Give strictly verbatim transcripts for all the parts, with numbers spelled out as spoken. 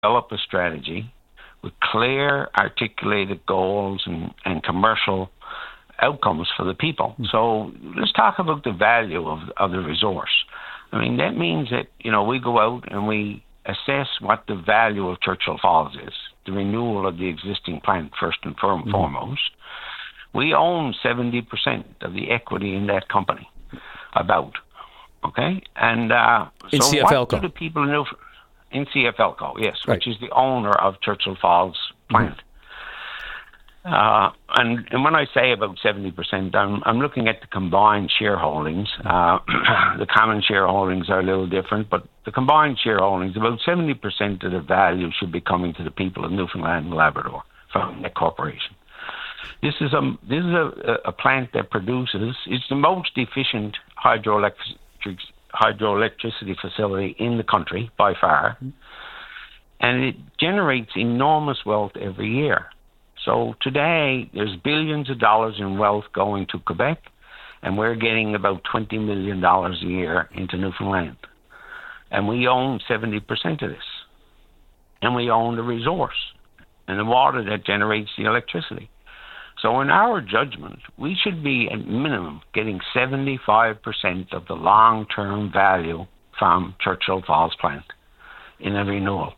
develop a strategy with clear, articulated goals and, and commercial outcomes for the people. Mm. So let's talk about the value of, of the resource. I mean, that means that, you know, we go out and we assess what the value of Churchill Falls is, the renewal of the existing plant first and mm. foremost. We own seventy percent of the equity in that company, about, okay? And uh, in so C F L C O. What do the people know? In C F L C O, yes, right. which is the owner of Churchill Falls plant. Mm-hmm. Uh, and, and when I say about seventy percent, I'm, I'm looking at the combined shareholdings. Uh, the common shareholdings are a little different, but the combined shareholdings, about seventy percent of the value should be coming to the people of Newfoundland and Labrador from that corporation. This is a this is a, a plant that produces, it's the most efficient hydroelectric hydroelectricity facility in the country by far, mm-hmm. and it generates enormous wealth every year. So today, there's billions of dollars in wealth going to Quebec, and we're getting about twenty million dollars a year into Newfoundland. And we own seventy percent of this. And we own the resource and the water that generates the electricity. So in our judgment, we should be at minimum getting seventy-five percent of the long-term value from Churchill Falls plant in a renewal.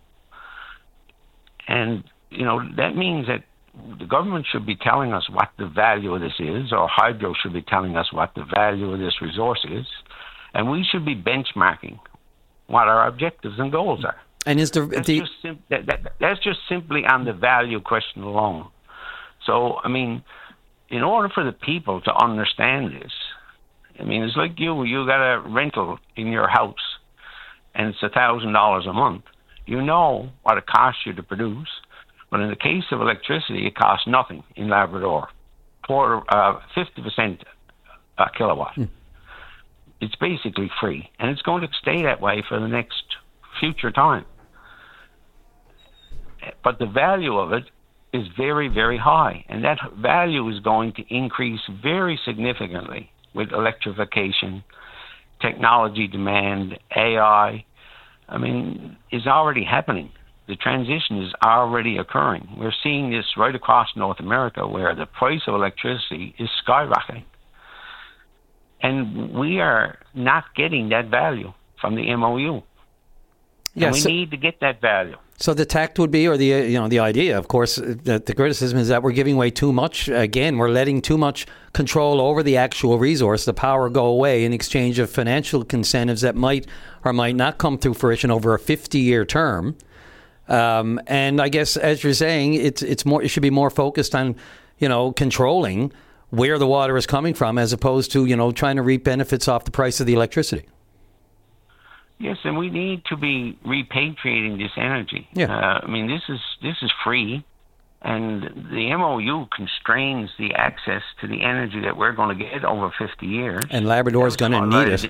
And, you know, that means that the government should be telling us what the value of this is, or Hydro should be telling us what the value of this resource is, and we should be benchmarking what our objectives and goals are. And is the, that's, the just sim- that, that, that's just simply on the value question alone. So, I mean, in order for the people to understand this, I mean, it's like you, you got a rental in your house, and it's one thousand dollars a month. You know what it costs you to produce. But in the case of electricity, it costs nothing in Labrador, for uh, fifty percent a kilowatt. Hmm. It's basically free, and it's going to stay that way for the next future time. But the value of it is very, very high, and that value is going to increase very significantly with electrification, technology demand, A I. I mean, it's already happening. The transition is already occurring. We're seeing this right across North America, where the price of electricity is skyrocketing. And we are not getting that value from the M O U. Yeah, and we so, need to get that value. So the tact would be, or the you know the idea, of course, that the criticism is that we're giving away too much. Again, we're letting too much control over the actual resource, the power go away in exchange of financial incentives that might or might not come to fruition over a fifty-year term. Um, and I guess, as you're saying, it's it's more. It should be more focused on, you know, controlling where the water is coming from, as opposed to, you know, trying to reap benefits off the price of the electricity. Yes, and we need to be repatriating this energy. Yeah. Uh, I mean, this is this is free, and the M O U constrains the access to the energy that we're going to get over fifty years. And Labrador is going to need it.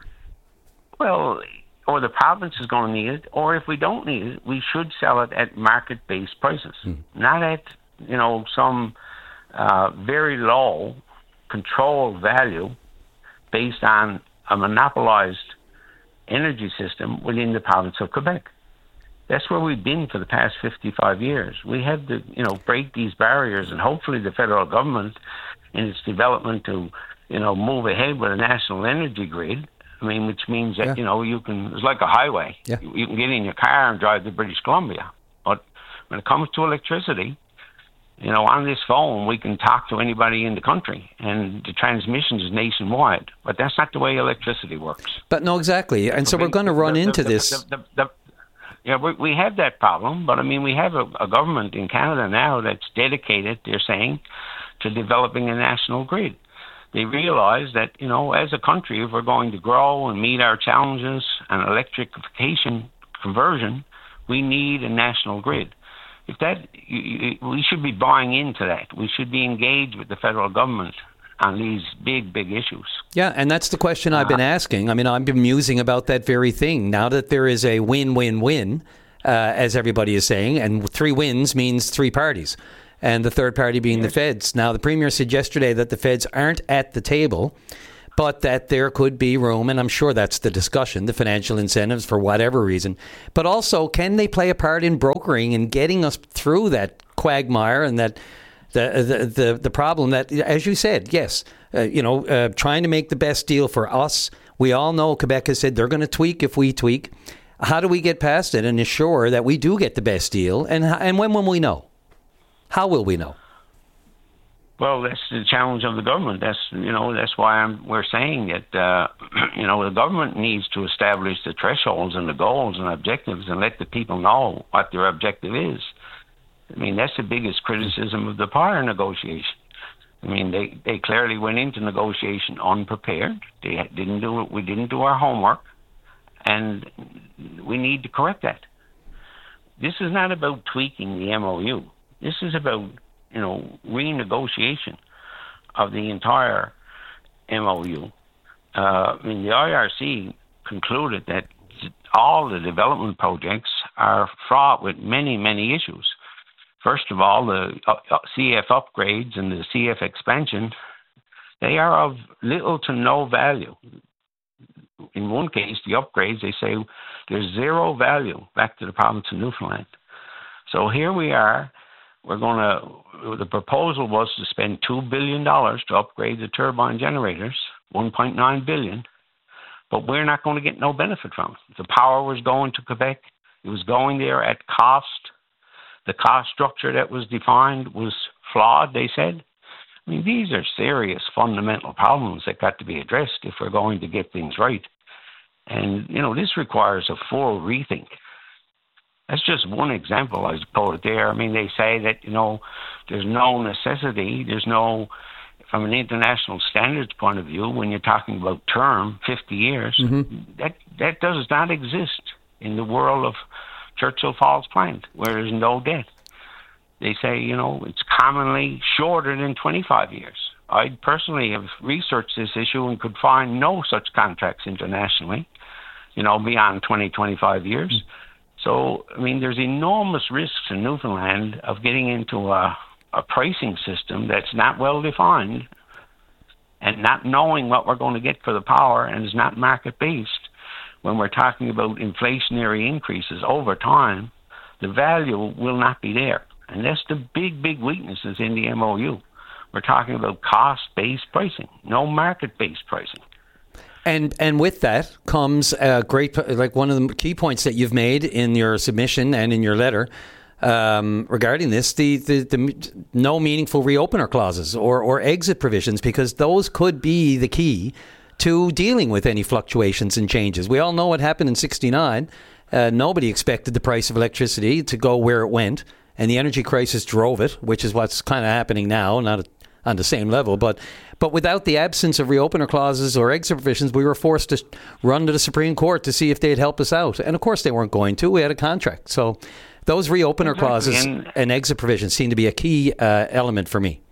Well, or the province is going to need it, or if we don't need it, we should sell it at market-based prices, mm. not at, you know, some uh, very low controlled value based on a monopolized energy system within the province of Quebec. That's where we've been for the past fifty-five years. We have to, you know, break these barriers, and hopefully the federal government in its development to, you know, move ahead with a national energy grid. I mean, which means that, yeah. you know, you can, it's like a highway. Yeah. You, you can get in your car and drive to British Columbia. But when it comes to electricity, you know, on this phone, we can talk to anybody in the country, and the transmission is nationwide. But that's not the way electricity works. But no, exactly. And so, so we're going to run the, into the, this. The, the, the, yeah, we, we have that problem. But, I mean, we have a, a government in Canada now that's dedicated, they're saying, to developing a national grid. They realize that, you know, as a country, if we're going to grow and meet our challenges and electrification conversion, we need a national grid. If that, you, you, we should be buying into that. We should be engaged with the federal government on these big, big issues. Yeah, and that's the question I've been asking. I mean, I've been musing about that very thing. Now that there is a win-win-win, uh, as everybody is saying, and three wins means three parties, and the third party being yes. the feds. Now, the Premier said yesterday that the feds aren't at the table, but that there could be room, and I'm sure that's the discussion, the financial incentives for whatever reason. But also, can they play a part in brokering and getting us through that quagmire and that the the the, the problem that, as you said, yes, uh, you know, uh, trying to make the best deal for us. We all know Quebec has said they're going to tweak if we tweak. How do we get past it and ensure that we do get the best deal? And and when will we know? How will we know? Well, that's the challenge of the government. That's you know that's why I'm, we're saying that uh, you know the government needs to establish the thresholds and the goals and objectives and let the people know what their objective is. I mean, that's the biggest criticism of the power negotiation. I mean, they, they clearly went into negotiation unprepared. They didn't do it. We didn't do our homework, and we need to correct that. This is not about tweaking the M O U. This is about you know, renegotiation of the entire M O U. Uh, I mean, the I R C concluded that all the development projects are fraught with many, many issues. First of all, the C F upgrades and the C F expansion, they are of little to no value. In one case, the upgrades, they say there's zero value back to the province of Newfoundland. So here we are. We're going to, the proposal was to spend two billion dollars to upgrade the turbine generators, one point nine billion dollars, but we're not going to get no benefit from it. The power was going to Quebec. It was going there at cost. The cost structure that was defined was flawed, they said. I mean, these are serious fundamental problems that got to be addressed if we're going to get things right. And, you know, this requires a full rethink. That's just one example I quoted there. I mean, they say that, you know, there's no necessity, there's no, from an international standards point of view, when you're talking about term, fifty years, mm-hmm. that, that does not exist in the world of Churchill Falls plant, where there's no debt. They say, you know, it's commonly shorter than twenty-five years. I personally have researched this issue and could find no such contracts internationally, you know, beyond twenty, twenty-five years. Mm-hmm. So, I mean, there's enormous risks in Newfoundland of getting into a, a pricing system that's not well defined and not knowing what we're going to get for the power and is not market-based. When we're talking about inflationary increases over time, the value will not be there. And that's the big, big weaknesses in the M O U. We're talking about cost-based pricing, no market-based pricing. And and with that comes a great, like one of the key points that you've made in your submission and in your letter um, regarding this, the, the, the no meaningful reopener clauses or, or exit provisions, because those could be the key to dealing with any fluctuations and changes. We all know what happened in sixty-nine. Uh, nobody expected the price of electricity to go where it went, and the energy crisis drove it, which is what's kind of happening now, not on the same level, but but without the absence of reopener clauses or exit provisions, we were forced to run to the Supreme Court to see if they'd help us out. And of course they weren't going to. We had a contract. So those reopener exactly. clauses and, and exit provisions seem to be a key uh, element for me.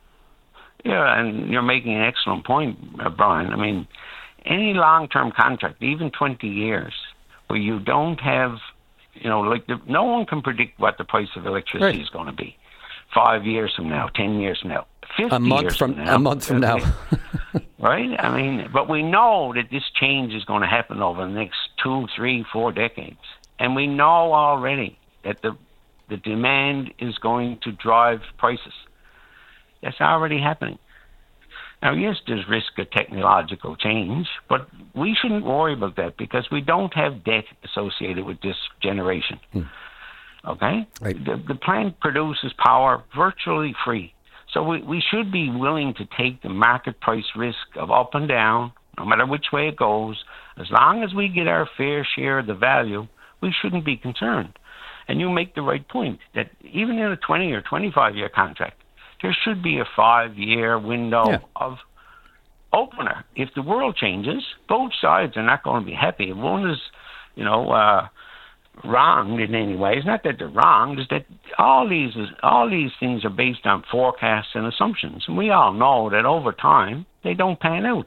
Yeah, and you're making an excellent point, uh, Brian. I mean, any long-term contract, even twenty years, where you don't have, you know, like the, no one can predict what the price of electricity right. is going to be five years from now, ten years from now. fifty a month years from, from now, a month from now, right? I mean, but we know that this change is going to happen over the next two, three, four decades, and we know already that the the demand is going to drive prices. That's already happening. Now, yes, there's risk of technological change, but we shouldn't worry about that because we don't have debt associated with this generation. Hmm. Okay, right. the, the plant produces power virtually free. So we, we should be willing to take the market price risk of up and down, no matter which way it goes. As long as we get our fair share of the value, we shouldn't be concerned. And you make the right point that even in a twenty or twenty-five year contract, there should be a five-year window yeah. of opener. If the world changes, both sides are not going to be happy. If one is, you know, uh, wrong in any way. It's not that they're wrong. It's that all these all these things are based on forecasts and assumptions, and we all know that over time they don't pan out.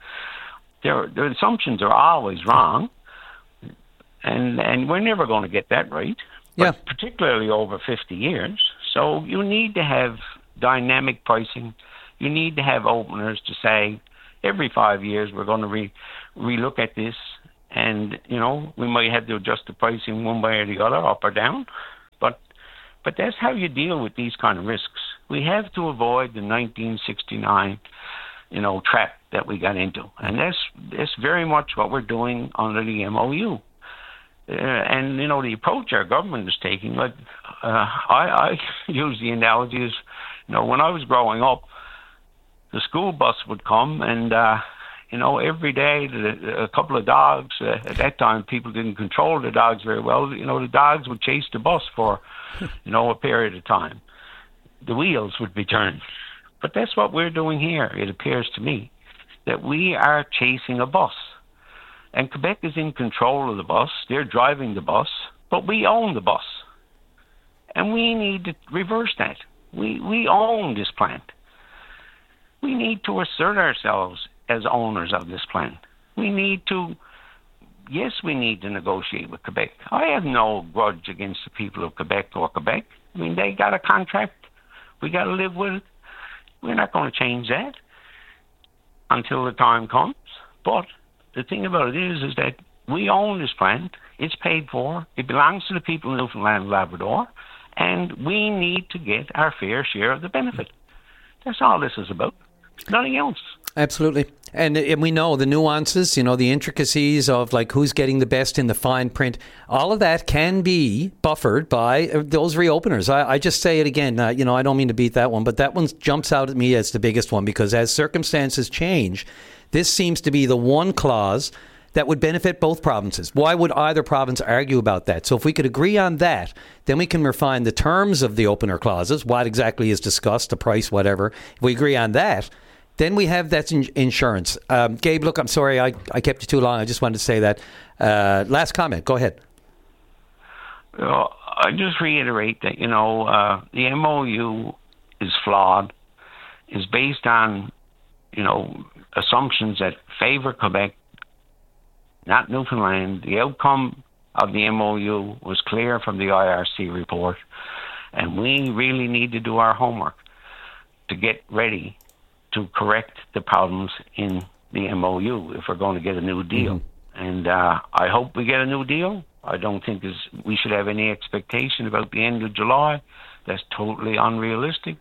their, their assumptions are always wrong, and and we're never going to get that right. Yeah. But particularly over fifty years. So you need to have dynamic pricing. You need to have openers to say, every five years we're going to re relook at this, and you know we might have to adjust the pricing one way or the other, up or down, but but that's how you deal with these kind of risks. We have to avoid the nineteen sixty-nine, you know, trap that we got into, and that's that's very much what we're doing under the M O U. Uh, and you know the approach our government is taking. Like uh, I, I use the analogy as, you know, when I was growing up, the school bus would come, and uh, you know every day the, a couple of dogs. Uh, at that time, people didn't control the dogs very well. You know, the dogs would chase the bus for, you know, a period of time. The wheels would be turned. But that's what we're doing here. It appears to me that we are chasing a bus. And Quebec is in control of the bus. They're driving the bus, but we own the bus. And we need to reverse that. We, we own this plant. We need to assert ourselves as owners of this plant. We need to, yes, we need to negotiate with Quebec. I have no grudge against the people of Quebec or Quebec. I mean, they got a contract. We got to live with it. We're not going to change that until the time comes. But the thing about it is, is that we own this plant. It's paid for. It belongs to the people in Newfoundland and Labrador. And we need to get our fair share of the benefit. That's all this is about. Nothing else. Absolutely. And, and we know the nuances, you know, the intricacies of like who's getting the best in the fine print. All of that can be buffered by those reopeners. I, I just say it again, uh, you know, I don't mean to beat that one, but that one jumps out at me as the biggest one, because as circumstances change, this seems to be the one clause that would benefit both provinces. Why would either province argue about that? So if we could agree on that, then we can refine the terms of the opener clauses, what exactly is discussed, the price, whatever. If we agree on that, then we have that in- insurance. Um, Gabe, look, I'm sorry I, I kept you too long. I just wanted to say that. Uh, last comment. Go ahead. Well, I just reiterate that, you know, uh, the M O U is flawed, is based on, you know, assumptions that favor Quebec, not Newfoundland. The outcome of the M O U was clear from the I R C report, and we really need to do our homework to get ready to correct the problems in the M O U if we're going to get a new deal. Mm-hmm. And uh, I hope we get a new deal. I don't think is, we should have any expectation about the end of July. That's totally unrealistic.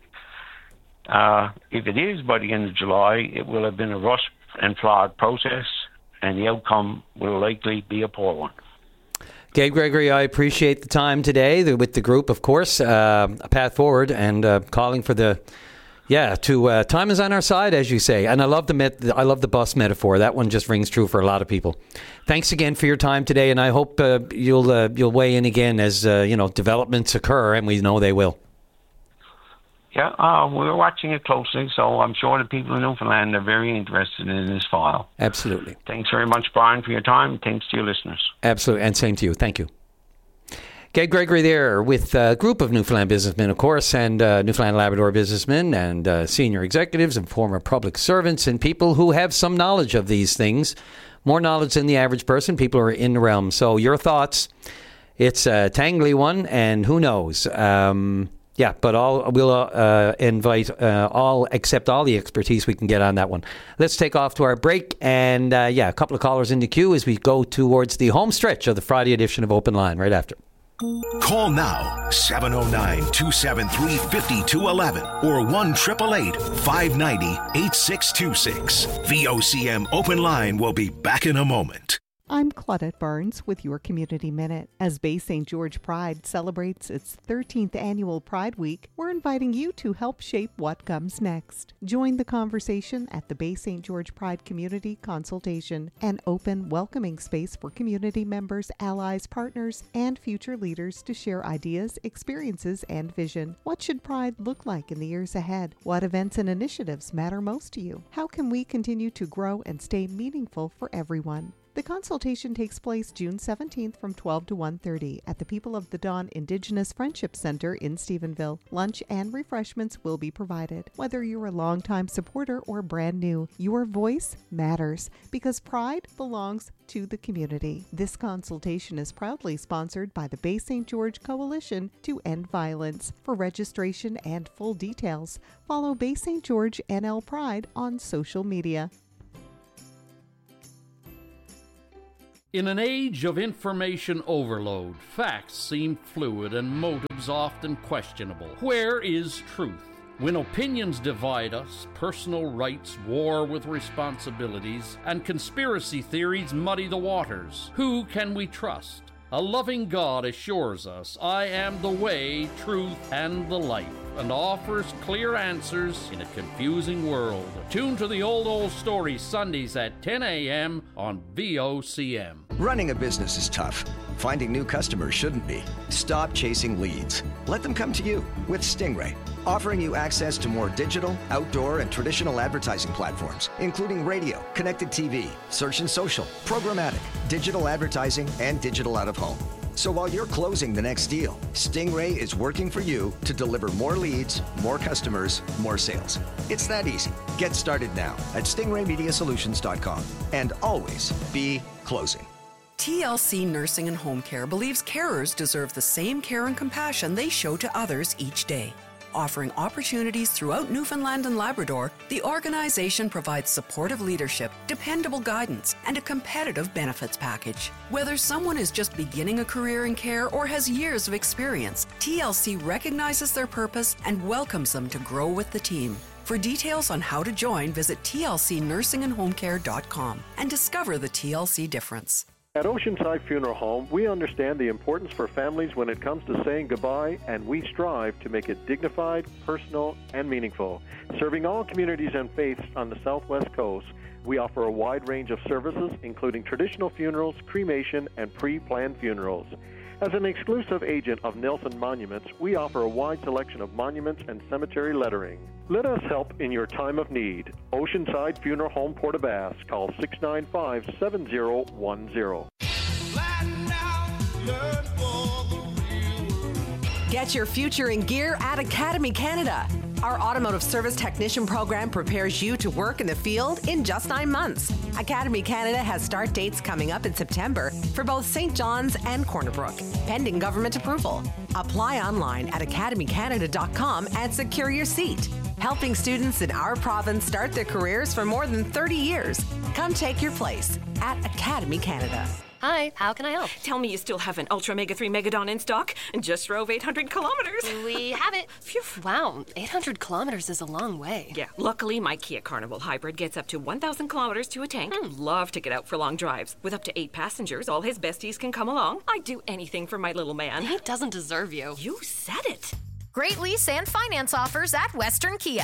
Uh, if it is by the end of July, it will have been a rushed and flawed process, and the outcome will likely be a poor one. Gabe Gregory, I appreciate the time today with the group, of course, uh, a path forward, and uh, calling for the Yeah, to uh, time is on our side, as you say, and I love the met- I love the bus metaphor. That one just rings true for a lot of people. Thanks again for your time today, and I hope uh, you'll uh, you'll weigh in again as uh, you know developments occur, and we know they will. Yeah, uh, we're watching it closely, so I'm sure the people in Newfoundland are very interested in this file. Absolutely. Thanks very much, Brian, for your time. Thanks to your listeners. Absolutely, and same to you. Thank you. Gabe Gregory there with a group of Newfoundland businessmen, of course, and uh, Newfoundland Labrador businessmen and uh, senior executives and former public servants and people who have some knowledge of these things, more knowledge than the average person, people who are in the realm. So your thoughts, it's a tangly one, and who knows. Um, yeah, but all, we'll uh, invite uh, all, accept all the expertise we can get on that one. Let's take off to our break, and uh, yeah, a couple of callers in the queue as we go towards the home stretch of the Friday edition of Open Line right after. Call now, seven oh nine, two seven three, five two one one or one eight eight eight, five nine zero, eight six two six. V O C M Open Line will be back in a moment. I'm Claudette Barnes with your Community Minute. As Bay Saint George Pride celebrates its thirteenth annual Pride Week, we're inviting you to help shape what comes next. Join the conversation at the Bay Saint George Pride Community Consultation, an open, welcoming space for community members, allies, partners, and future leaders to share ideas, experiences, and vision. What should Pride look like in the years ahead? What events and initiatives matter most to you? How can we continue to grow and stay meaningful for everyone? The consultation takes place June seventeenth from twelve to one thirty at the People of the Dawn Indigenous Friendship Center in Stephenville. Lunch and refreshments will be provided. Whether you're a longtime supporter or brand new, your voice matters because Pride belongs to the community. This consultation is proudly sponsored by the Bay Saint George Coalition to End Violence. For registration and full details, follow Bay Saint George N L Pride on social media. In an age of information overload, facts seem fluid and motives often questionable. Where is truth? When opinions divide us, personal rights war with responsibilities, and conspiracy theories muddy the waters, who can we trust? A loving God assures us, I am the way, truth, and the life, and offers clear answers in a confusing world. Tune to the Old Old Story Sundays at ten a.m. on V O C M. Running a business is tough. Finding new customers shouldn't be. Stop chasing leads. Let them come to you with Stingray, offering you access to more digital, outdoor, and traditional advertising platforms, including radio, connected T V, search and social, programmatic, digital advertising, and digital out-of-home. So while you're closing the next deal, Stingray is working for you to deliver more leads, more customers, more sales. It's that easy. Get started now at stingray media solutions dot com and always be closing. T L C Nursing and Home Care believes carers deserve the same care and compassion they show to others each day. Offering opportunities throughout Newfoundland and Labrador, the organization provides supportive leadership, dependable guidance, and a competitive benefits package. Whether someone is just beginning a career in care or has years of experience, T L C recognizes their purpose and welcomes them to grow with the team. For details on how to join, visit T L C nursing and home care dot com and discover the T L C difference. At Oceanside Funeral Home, we understand the importance for families when it comes to saying goodbye, and we strive to make it dignified, personal, and meaningful. Serving all communities and faiths on the Southwest Coast, we offer a wide range of services, including traditional funerals, cremation, and pre-planned funerals. As an exclusive agent of Nelson Monuments, we offer a wide selection of monuments and cemetery lettering. Let us help in your time of need. Oceanside Funeral Home, Port-aux-Basques. Call six nine five, seven zero one zero. Get your future in gear at Academy Canada. Our automotive service technician program prepares you to work in the field in just nine months. Academy Canada has start dates coming up in September for both Saint John's and Corner Brook, pending government approval. Apply online at academy canada dot com and secure your seat. Helping students in our province start their careers for more than thirty years. Come take your place at Academy Canada. Hi, how can I help? Tell me you still have an Ultra Mega three Megadon in stock and just drove eight hundred kilometers. We have it. Phew, wow, eight hundred kilometers is a long way. Yeah, luckily my Kia Carnival Hybrid gets up to one thousand kilometers to a tank. Hmm. Love to get out for long drives. With up to eight passengers, all his besties can come along. I'd do anything for my little man. He doesn't deserve you. You said it. Great lease and finance offers at Western Kia.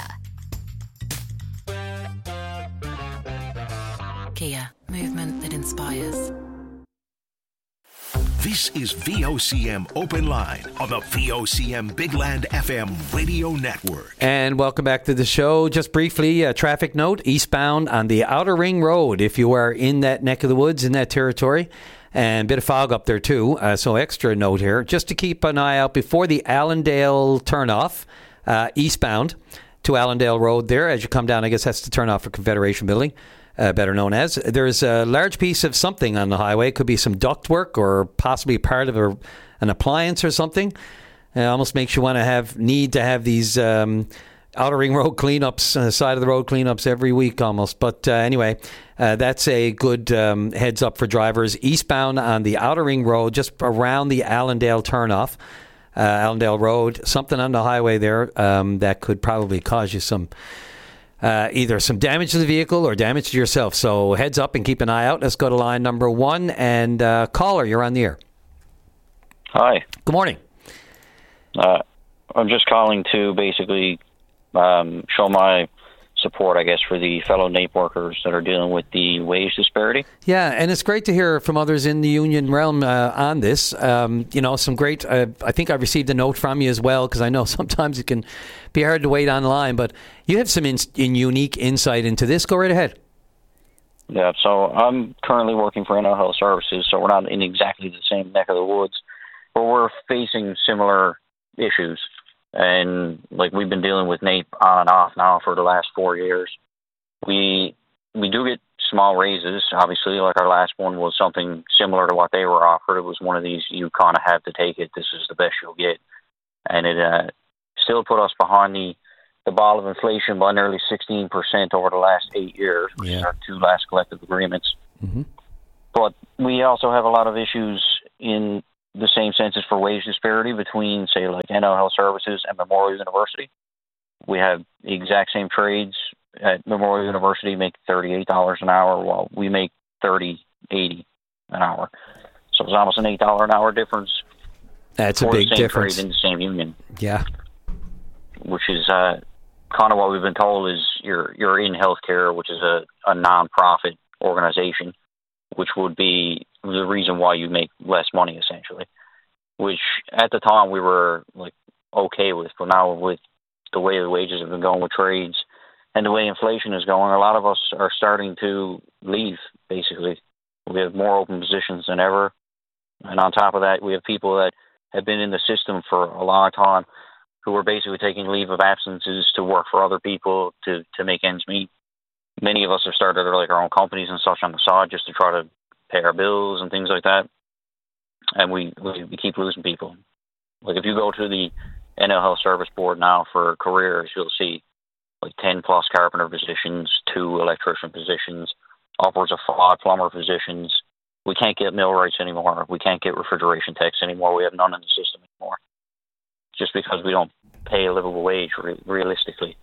Kia, movement that inspires. This is V O C M Open Line on the V O C M Big Land F M radio network. And welcome back to the show. Just briefly, a traffic note, eastbound on the Outer Ring Road, if you are in that neck of the woods, in that territory. And a bit of fog up there too, uh, so extra note here. Just to keep an eye out before the Allendale turnoff, uh, eastbound to Allendale Road there. As you come down, I guess that's the turnoff for Confederation Building. Uh, better known as. There's a large piece of something on the highway. It could be some ductwork or possibly part of a, an appliance or something. It almost makes you want to have need to have these um, Outer Ring Road cleanups, uh, side of the road cleanups every week almost. But uh, anyway, uh, that's a good um, heads up for drivers eastbound on the Outer Ring Road, just around the Allendale turnoff. Uh, Allendale Road, something on the highway there um, that could probably cause you some Uh, either some damage to the vehicle or damage to yourself. So heads up and keep an eye out. Let's go to line number one. And uh, caller, you're on the air. Hi. Good morning. Uh, I'm just calling to basically um, show my support, I guess, for the fellow NAPE workers that are dealing with the wage disparity. Yeah, and it's great to hear from others in the union realm uh, on this. Um, you know, some great, uh, I think I received a note from you as well, because I know sometimes it can be hard to wait online, but you have some in, in unique insight into this. Go right ahead. Yeah, so I'm currently working for N L Health Services, so we're not in exactly the same neck of the woods, but we're facing similar issues. And like we've been dealing with NAPE on and off now for the last four years. We we do get small raises. Obviously, like our last one was something similar to what they were offered. It was one of these, you kind of have to take it. This is the best you'll get. And it uh, still put us behind the, the ball of inflation by nearly sixteen percent over the last eight years, which yeah. is our two last collective agreements. Mm-hmm. But we also have a lot of issues in the same sense as for wage disparity between, say, like N L Health Services and Memorial University. We have the exact same trades at Memorial University make thirty-eight dollars an hour, while we make thirty eighty an hour. So it's almost an eight dollars an hour difference. That's a big the same difference. Trade in the same union. Yeah. Which is uh, kind of what we've been told is you're, you're in healthcare, which is a, a non-profit organization, which would be the reason why you make less money, essentially. Which at the time we were like okay with, but now with the way the wages have been going with trades and the way inflation is going, a lot of us are starting to leave, basically. We have more open positions than ever. And on top of that, we have people that have been in the system for a long time who are basically taking leave of absences to work for other people to, to make ends meet. Many of us have started like our own companies and such on the side just to try to pay our bills and things like that. And we, we, we keep losing people. Like if you go to the N L Health Service Board now for careers, you'll see like ten plus carpenter positions, two electrician positions, upwards of five plumber positions. We can't get millwrights anymore. We can't get refrigeration techs anymore. We have none in the system anymore. Just because we don't pay a livable wage re- realistically.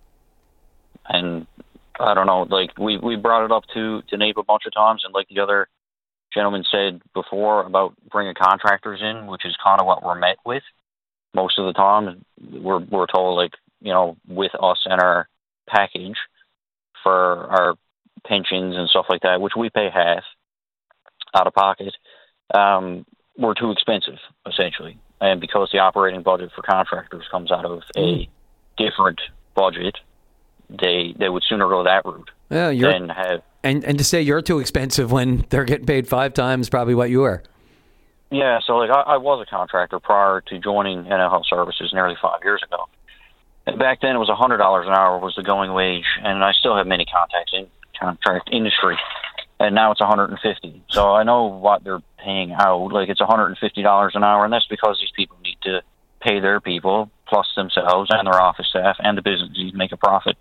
And I don't know, like we, we brought it up to, to N A P a bunch of times, and like the other gentleman said before about bringing contractors in, which is kind of what we're met with. Most of the time, we're we're told, like, you know, with us and our package for our pensions and stuff like that, which we pay half out of pocket, um, we're too expensive, essentially. And because the operating budget for contractors comes out of a different budget, they they would sooner go that route yeah, you're, than have... And, and to say you're too expensive when they're getting paid five times probably what you are. Yeah, so like I, I was a contractor prior to joining N L Health Services nearly five years ago. And back then it was one hundred dollars an hour was the going wage, and I still have many contacts in contract industry. And now it's one hundred fifty dollars. So I know what they're paying out. Like it's one hundred fifty dollars an hour, and that's because these people need to pay their people, plus themselves and their office staff, and the business needs to make a profit.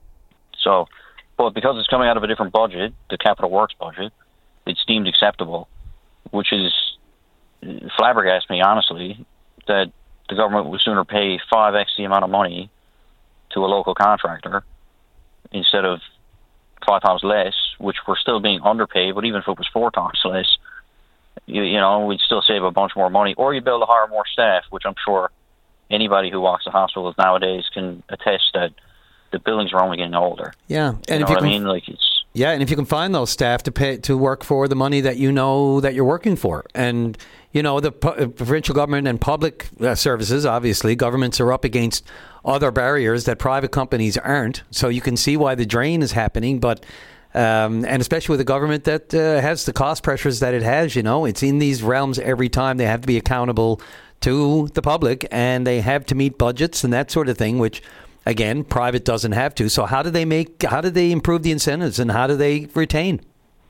So, but because it's coming out of a different budget, the Capital Works budget, it's deemed acceptable, which is flabbergasted me, honestly, that the government would sooner pay five x the amount of money to a local contractor instead of five times less, which we're still being underpaid, but even if it was four times less, you, you know, we'd still save a bunch more money. Or you be able to hire more staff, which I'm sure anybody who walks the hospitals nowadays can attest that the buildings are only getting older. Yeah. And you you know if you what can, I mean? Like it's yeah, and if you can find those staff to pay to work for the money that you know that you're working for. And, you know, the pu- provincial government and public uh, services, obviously, governments are up against other barriers that private companies aren't. So you can see why the drain is happening. But, um, and especially with a government that uh, has the cost pressures that it has, you know, it's in these realms every time. They have to be accountable to the public, and they have to meet budgets and that sort of thing, which, again, private doesn't have to. So how do they make, how do they improve the incentives, and how do they retain?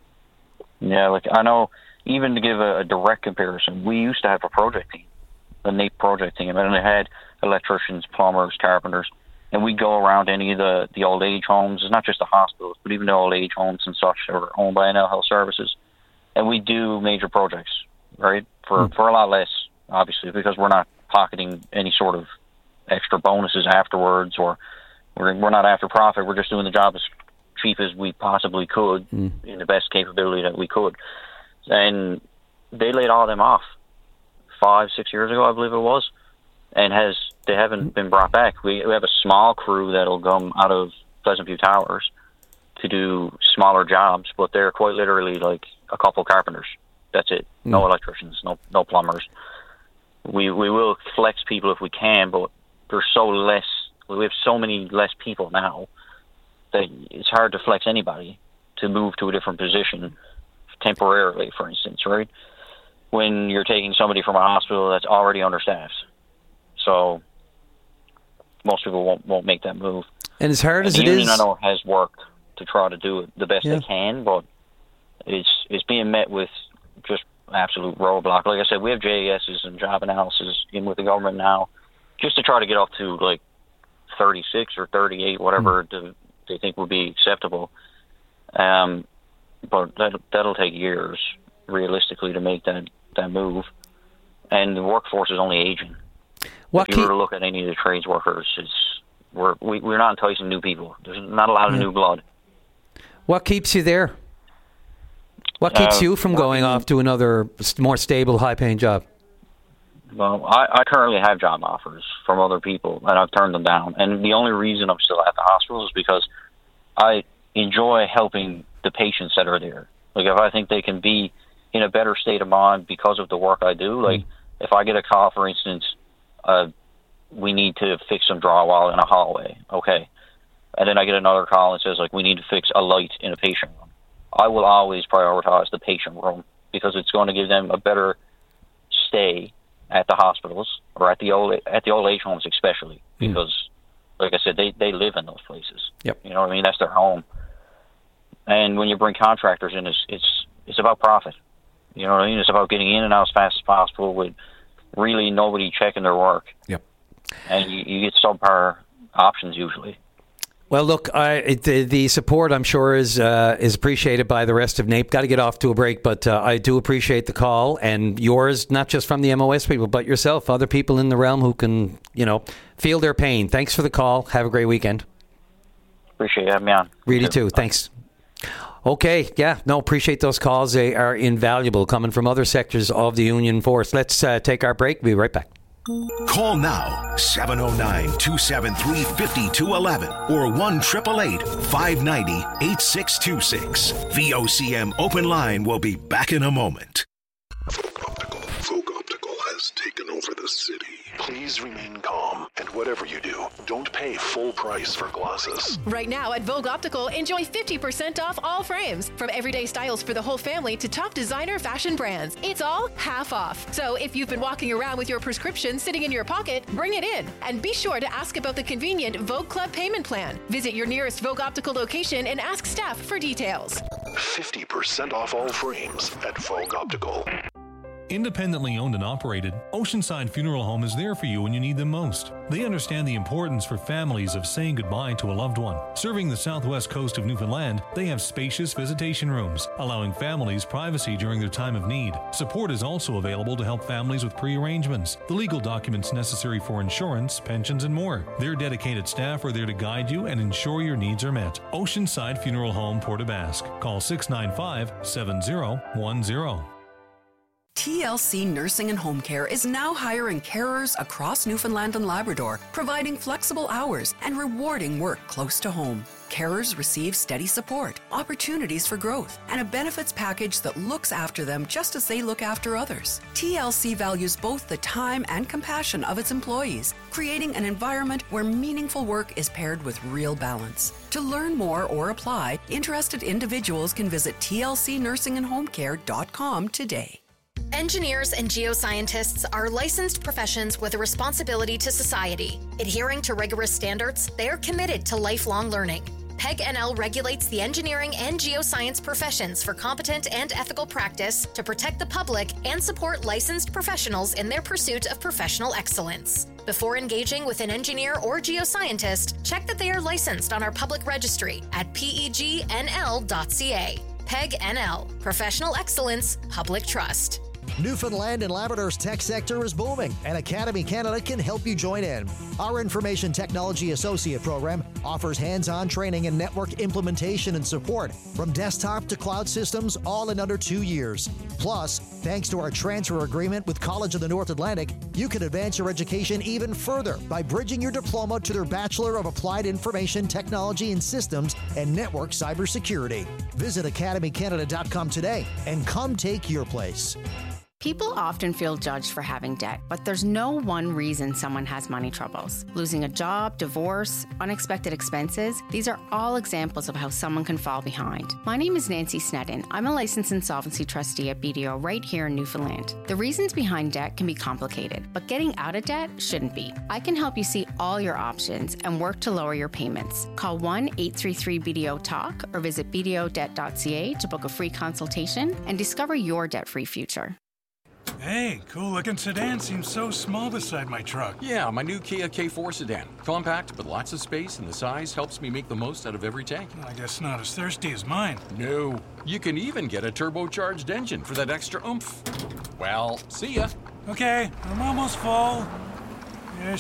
Yeah, like I know, even to give a, a direct comparison, we used to have a project team, the N A P project team, and it had electricians, plumbers, carpenters, and we'd go around any of the, the old age homes. It's not just the hospitals, but even the old age homes and such that are owned by N L Health Services. And we do major projects, right, for, mm. for a lot less, obviously, because we're not pocketing any sort of extra bonuses afterwards, or we're, we're not after profit. We're just doing the job as cheap as we possibly could mm. in the best capability that we could. And they laid all of them off five, six years ago, I believe it was, and has they haven't been brought back. We, we have a small crew that'll come out of Pleasant View Towers to do smaller jobs, but they're quite literally like a couple carpenters. That's it. No mm. electricians, no no plumbers. We we will flex people if we can, but there's so less. We have so many less people now that it's hard to flex anybody to move to a different position temporarily, for instance, right? When you're taking somebody from a hospital that's already understaffed. So most people won't won't make that move. And as hard and as the it union, is, I know, has worked to try to do it the best yeah. they can, but it's it's being met with just absolute roadblock. Like I said, we have J A Ss and job analysis in with the government now, just to try to get up to like thirty-six or thirty-eight, whatever mm. they think would be acceptable. Um, but that that'll take years, realistically to make that, that move. And the workforce is only aging. What if you keep- were to look at any of the trades workers, it's, we're, we, we're not enticing new people. There's not a lot of Yeah. new blood. What keeps you there? What keeps Uh, you from going off to another more stable, high-paying job? Well, I, I currently have job offers from other people, and I've turned them down. And the only reason I'm still at the hospital is because I enjoy helping the patients that are there. Like, if I think they can be in a better state of mind because of the work I do, like, mm. if I get a call, for instance, uh, we need to fix some drywall in a hallway, okay. And then I get another call and says, like, we need to fix a light in a patient room. I will always prioritize the patient room because it's going to give them a better stay at the hospitals or at the old at the old age homes, especially because, mm. like I said, they, they live in those places. Yep. You know what I mean? That's their home. And when you bring contractors in, it's it's it's about profit. You know what I mean? It's about getting in and out as fast as possible with really nobody checking their work. Yep. And you, you get subpar options usually. Well, look, I, the, the support, I'm sure, is uh, is appreciated by the rest of N A P. Got to get off to a break, but uh, I do appreciate the call and yours, not just from the M O S people, but yourself, other people in the realm who can, you know, feel their pain. Thanks for the call. Have a great weekend. Appreciate you having me on. Really too. Thanks. Okay, yeah, no, appreciate those calls. They are invaluable coming from other sectors of the union force. Let's uh, take our break. We'll be right back. Call now, seven oh nine, two seven three, five two one one or one eight eight eight, five nine zero, eight six two six. V O C M Open Line will be back in a moment. Vogue Optical. Vogue Optical has taken over the city. Please remain calm, and whatever you do, don't pay full price for glasses. Right now at Vogue Optical, enjoy fifty percent off all frames. From everyday styles for the whole family to top designer fashion brands. It's all half off. So if you've been walking around with your prescription sitting in your pocket, bring it in. And be sure to ask about the convenient Vogue Club payment plan. Visit your nearest Vogue Optical location and ask staff for details. fifty percent off all frames at Vogue Optical. Independently owned and operated, Oceanside Funeral Home is there for you when you need them most. They understand the importance for families of saying goodbye to a loved one. Serving the southwest coast of Newfoundland, they have spacious visitation rooms, allowing families privacy during their time of need. Support is also available to help families with pre-arrangements, the legal documents necessary for insurance, pensions, and more. Their dedicated staff are there to guide you and ensure your needs are met. Oceanside Funeral Home, Port aux Basques. Call six nine five, seven zero one zero. T L C Nursing and Home Care is now hiring carers across Newfoundland and Labrador, providing flexible hours and rewarding work close to home. Carers receive steady support, opportunities for growth, and a benefits package that looks after them just as they look after others. T L C values both the time and compassion of its employees, creating an environment where meaningful work is paired with real balance. To learn more or apply, interested individuals can visit T L C nursing and home care dot com today. Engineers and geoscientists are licensed professions with a responsibility to society. Adhering to rigorous standards, they are committed to lifelong learning. P E G N L regulates the engineering and geoscience professions for competent and ethical practice to protect the public and support licensed professionals in their pursuit of professional excellence. Before engaging with an engineer or geoscientist, check that they are licensed on our public registry at P E G N L dot C A. P E G N L, Professional Excellence, Public Trust. Newfoundland and Labrador's tech sector is booming, and Academy Canada can help you join in. Our Information Technology Associate program offers hands-on training and network implementation and support from desktop to cloud systems, all in under two years. Plus, thanks to our transfer agreement with College of the North Atlantic, you can advance your education even further by bridging your diploma to their Bachelor of Applied Information Technology and Systems and Network Cybersecurity. Visit academy canada dot com today and come take your place. People often feel judged for having debt, but there's no one reason someone has money troubles. Losing a job, divorce, unexpected expenses, these are all examples of how someone can fall behind. My name is Nancy Sneddon. I'm a licensed insolvency trustee at B D O right here in Newfoundland. The reasons behind debt can be complicated, but getting out of debt shouldn't be. I can help you see all your options and work to lower your payments. Call one eight three three B D O talk or visit b d o debt dot c a to book a free consultation and discover your debt-free future. Hey, cool-looking sedan seems so small beside my truck. Yeah, my new Kia K four sedan. Compact, but lots of space, and the size helps me make the most out of every tank. I guess not as thirsty as mine. No. You can even get a turbocharged engine for that extra oomph. Well, see ya. Okay, I'm almost full. Ish.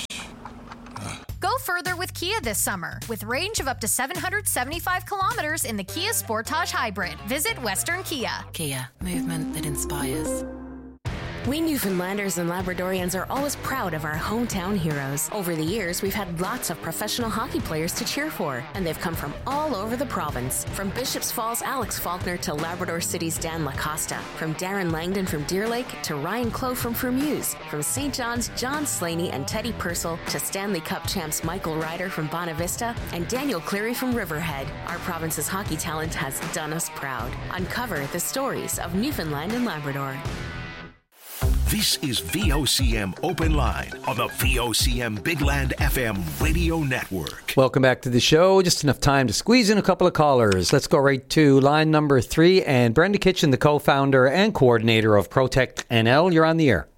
Go further with Kia this summer with range of up to seven hundred seventy-five kilometers in the Kia Sportage Hybrid. Visit Western Kia. Kia, movement that inspires. We Newfoundlanders and Labradorians are always proud of our hometown heroes. Over the years, we've had lots of professional hockey players to cheer for, and they've come from all over the province. From Bishops Falls' Alex Faulkner to Labrador City's Dan Lacosta. From Darren Langdon from Deer Lake to Ryan Clough from Fermuse. From Saint John's John Slaney and Teddy Purcell to Stanley Cup champs Michael Ryder from Bonavista and Daniel Cleary from Riverhead. Our province's hockey talent has done us proud. Uncover the stories of Newfoundland and Labrador. This is V O C M Open Line on the V O C M Big Land F M radio network. Welcome back to the show. Just enough time to squeeze in a couple of callers. Let's go right to line number three. And Brenda Kitchen, the co-founder and coordinator of Protect N L. You're on the air.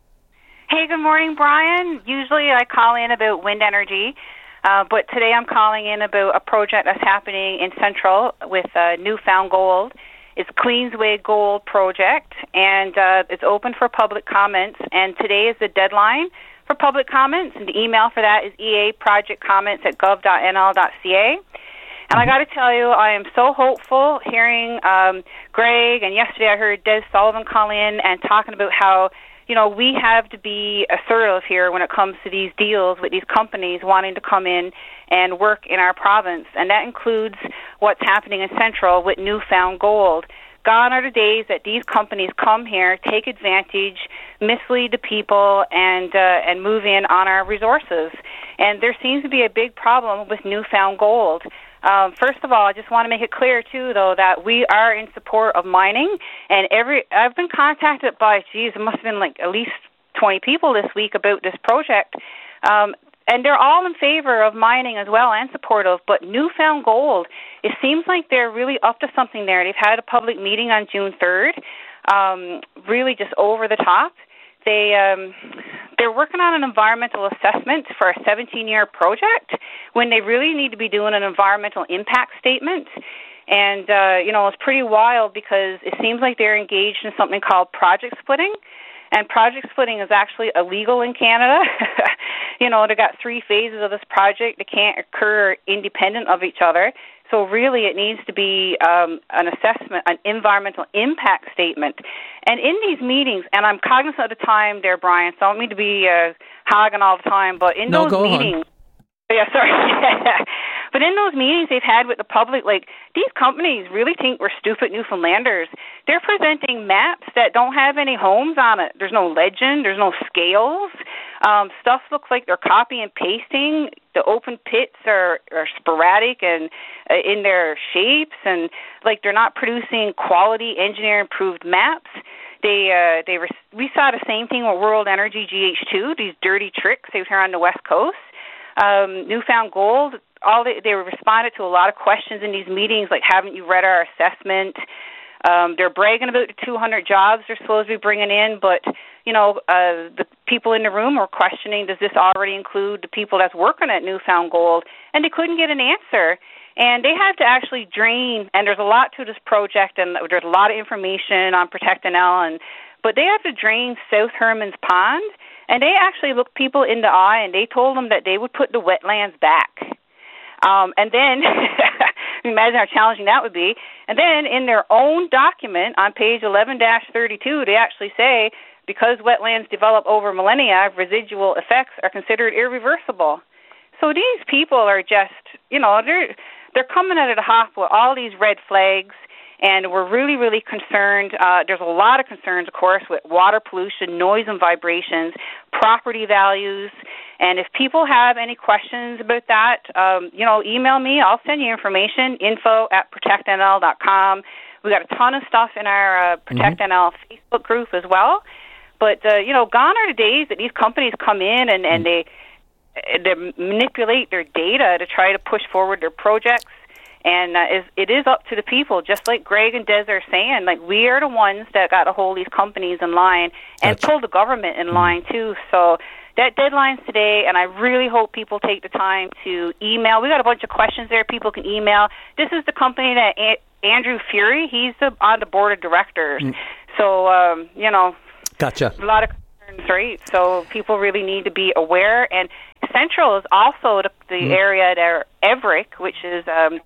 Hey, good morning, Brian. Usually I call in about wind energy, uh, but today I'm calling in about a project that's happening in Central with uh, Newfound Gold. It's Queensway Gold Project, and uh, it's open for public comments, and today is the deadline for public comments, and the email for that is e a project comments at gov dot n l dot c a. And I got to tell you, I am so hopeful hearing um, Greg, and yesterday I heard Des Sullivan call in and talking about how, you know, we have to be assertive here when it comes to these deals with these companies wanting to come in and work in our province. And that includes what's happening in Central with Newfound Gold. Gone are the days that these companies come here, take advantage, mislead the people, and uh, and move in on our resources. And there seems to be a big problem with Newfound Gold. Um, first of all, I just want to make it clear, too, though, that we are in support of mining. And every I've been contacted by, geez, it must have been like at least twenty people this week about this project. Um, and they're all in favor of mining as well and supportive. But Newfound Gold, it seems like they're really up to something there. They've had a public meeting on June third, um, really just over the top. They, um, they're working on an environmental assessment for a seventeen-year project when they really need to be doing an environmental impact statement. And, uh, you know, it's pretty wild because it seems like they're engaged in something called project splitting. And project splitting is actually illegal in Canada. You know, they've got three phases of this project. They can't occur independent of each other. So really it needs to be um, an assessment, an environmental impact statement. And in these meetings, and I'm cognizant of the time there, Brian, so I don't mean to be uh, hogging all the time, but in no, those go meetings... on. Yeah, sorry. But in those meetings they've had with the public, like, these companies really think we're stupid Newfoundlanders. They're presenting maps that don't have any homes on it. There's no legend. There's no scales. Um, stuff looks like they're copy and pasting. The open pits are, are sporadic and uh, in their shapes, and, like, they're not producing quality engineer-improved maps. They, uh, they were, we saw the same thing with World Energy G H two, these dirty tricks they were here on the West Coast. Um, Newfound Gold, all they, they responded to a lot of questions in these meetings, like, haven't you read our assessment? Um, they're bragging about the two hundred jobs they're supposed to be bringing in, but, you know, uh, the people in the room were questioning, does this already include the people that's working at Newfound Gold? And they couldn't get an answer. And they have to actually drain, and there's a lot to this project, and there's a lot of information on Protect N L, and, but they have to drain South Herman's Pond. And they actually looked people in the eye, and they told them that they would put the wetlands back. Um, and then, imagine how challenging that would be. And then in their own document on page eleven dash thirty-two, they actually say, because wetlands develop over millennia, residual effects are considered irreversible. So these people are just, you know, they're, they're coming out of the hop with all these red flags. And we're really, really concerned. Uh, there's a lot of concerns, of course, with water pollution, noise and vibrations, property values. And if people have any questions about that, um, you know, email me. I'll send you information, info at protect n l dot com. We've got a ton of stuff in our uh, Protect N L mm-hmm. Facebook group as well. But, uh, you know, gone are the days that these companies come in and, and they, they manipulate their data to try to push forward their projects. And uh, is, it is up to the people, just like Greg and Des are saying. Like, we are the ones that got to hold these companies in line and Gotcha. pull the government in line, too. So that deadline's today, and I really hope people take the time to email. We got a bunch of questions there people can email. This is the company that a- Andrew Fury, he's the, on the board of directors. Mm. So, um, you know, gotcha. a lot of concerns, right? So people really need to be aware. And Central is also the, the mm. area there, Everick, which is... Um,